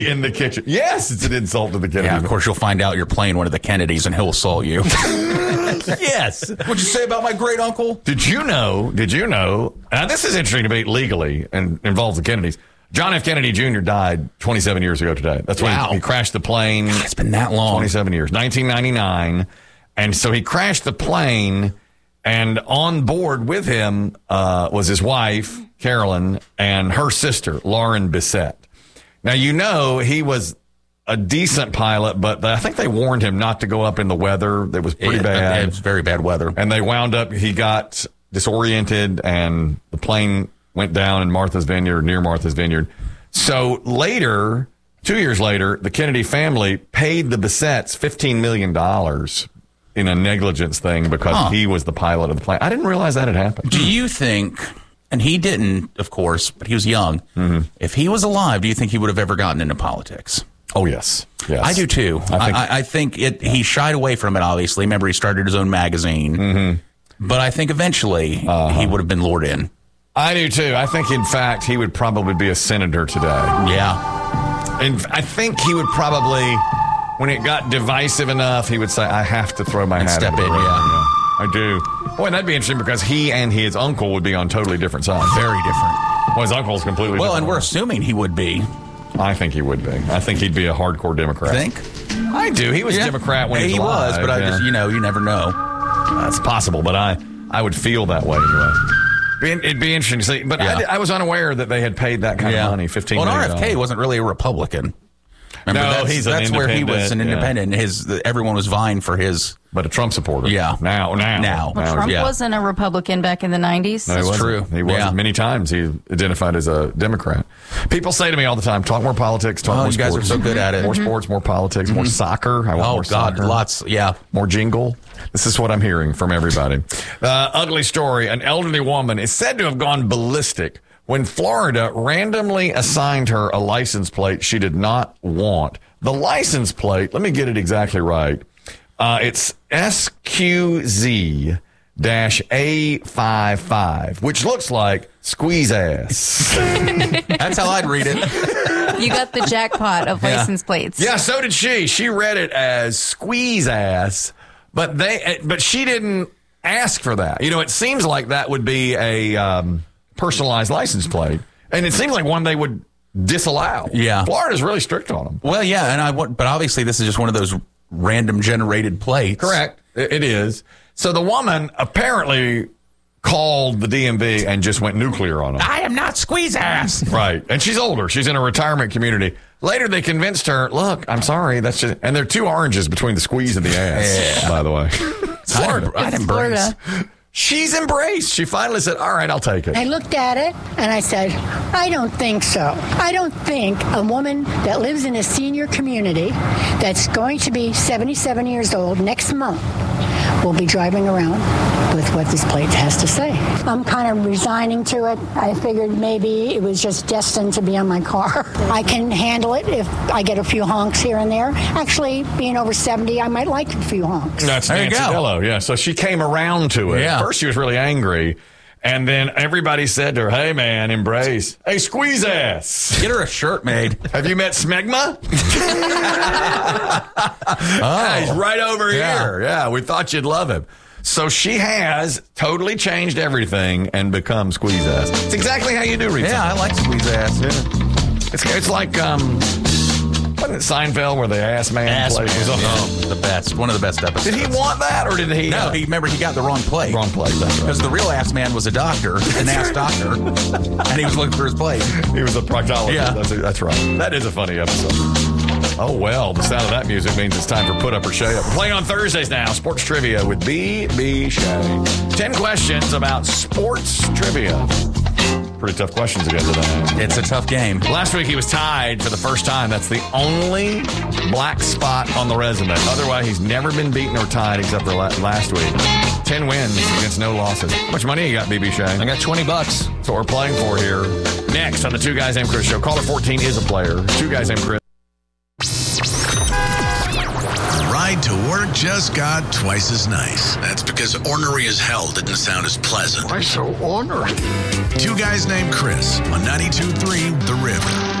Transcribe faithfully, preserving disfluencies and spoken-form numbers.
in the kitchen. Yes, it's an insult to the Kennedy. Yeah, of course, you'll find out you're playing one of the Kennedys and he'll assault you. Yes. What'd you say about my great uncle? Did you know, did you know, now this is interesting to me legally and involves the Kennedys. John F. Kennedy Junior died twenty-seven years ago today. That's when Wow. he, he crashed the plane. God, it's been that long. twenty-seven years, nineteen ninety-nine. And so he crashed the plane, and on board with him uh, was his wife, Carolyn, and her sister, Lauren Bissett. Now, you know, he was a decent pilot, but I think they warned him not to go up in the weather. It was pretty It- bad. It was very bad weather. And they wound up, he got disoriented, and the plane went down in Martha's Vineyard, near Martha's Vineyard. So later, two years later, the Kennedy family paid the Bissetts fifteen million dollars in a negligence thing because Huh. he was the pilot of the plane. I didn't realize that had happened. Do you think, and he didn't, of course, but he was young. Mm-hmm. If he was alive, do you think he would have ever gotten into politics? Oh, yes. Yes. I do too. I I think- think, I, I think it. He shied away from it. Obviously, remember he started his own magazine. Mm-hmm. But I think eventually Uh-huh. he would have been lured in. I do, too. I think, in fact, he would probably be a senator today. Yeah. And I think he would probably, when it got divisive enough, he would say, I have to throw my And hat step the in, ring. yeah. I do. Boy, that'd be interesting because he and his uncle would be on totally different sides. Very different. Well, his uncle's completely Well, different. and we're assuming he would be. I think he would be. I think he'd be a hardcore Democrat. Think? I do. He was Yeah. a Democrat when he was he alive. was, but I yeah. just, you know, you never know. That's possible, but I, I would feel that way anyway. Be- It'd be interesting to see. But Yeah. I, di- I was unaware that they had paid that kind of money, fifteen Well, million and dollars. R F K wasn't really a Republican. Remember, No, that's, he's an that's where he was an independent, yeah. independent. His everyone was vying for his. But a Trump supporter. Yeah. Now, now. Now. Well, Trump yeah. wasn't a Republican back in the nineties. No, he That's wasn't. true. He was. Yeah. Many times he identified as a Democrat. People say to me all the time, talk more politics, talk Oh, more you guys sports. are so good at it. More sports, more politics, more soccer. I want Oh more God, soccer. lots. Yeah. More jingle. This is what I'm hearing from everybody. Uh, ugly story. An elderly woman is said to have gone ballistic when Florida randomly assigned her a license plate she did not want. The license plate, let me get it exactly right. Uh, it's S Q Z A fifty-five, which looks like squeeze ass. That's how I'd read it. You got the jackpot of Yeah. license plates. Yeah, so did she. She read it as squeeze ass, but they, but she didn't ask for that. You know, it seems like that would be a um, personalized license plate, and it seems like one they would disallow. Yeah. Florida's really strict on them. Well, yeah, and I want, but obviously this is just one of those random generated plates. Correct. It it is. So the woman apparently called the D M V and just went nuclear on them. I am not squeeze ass. Right. And she's older. She's in a retirement community. Later, they convinced her, look, I'm sorry. That's just, and there are two oranges between the squeeze and the ass, Yeah. by the way. I'd, I'd It's embrace. Florida. She's embraced. She finally said, all right, I'll take it. I looked at it and I said, I don't think so. I don't think a woman that lives in a senior community that's going to be seventy-seven years old next month will be driving around with what this plate has to say. I'm kind of resigning to it. I figured maybe it was just destined to be on my car. I can handle it if I get a few honks here and there. Actually, being over seventy, I might like a few honks. That's There you Nancy go. Dello. Yeah. So she came around to it. Yeah. First, she was really angry. And then everybody said to her, hey, man, embrace. Hey, squeeze ass. Get her a shirt made. Have you met Smegma? oh. He's right over Yeah. here. Yeah, we thought you'd love him. So she has totally changed everything and become squeeze ass. It's exactly how you do read Yeah, I like squeeze ass. It's, it's like, um, wasn't it Seinfeld where the ass man Ass played? man. was on- Oh, the best. One of the best episodes. Did he want that or did he? No, uh, he remember he got the wrong plate. Wrong plate, that's right. Because the real ass man was a doctor, an ass doctor, and he was looking for his plate. He was a proctologist. Yeah. That's, that's right. That is a funny episode. Oh, well, the sound of that music means it's time for Put Up or Shut Up. We're playing on Thursdays now, Sports Trivia with B B. Shay. Ten questions about sports trivia. Pretty tough questions again today. It's a tough game. Last week he was tied for the first time. That's the only black spot on the resume. Otherwise, he's never been beaten or tied except for la- last week. Ten wins against no losses. How much money you got, B B. Shay? I got twenty bucks. That's what we're playing for here. Next on the Two Guys Named Chris show. Caller fourteen is a player. Two Guys Named Chris. Ride to work just got twice as nice. That's because ornery as hell didn't sound as pleasant. Why so ornery? Two Guys Named Chris on ninety-two point three The River.